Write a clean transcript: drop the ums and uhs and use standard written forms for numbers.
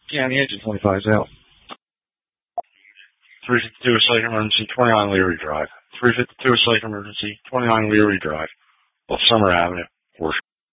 County Engine 25 is out. 352 is site emergency, 29 Leary Drive. 352 is site emergency, 29 Leary Drive, off Summer Avenue, Horsham.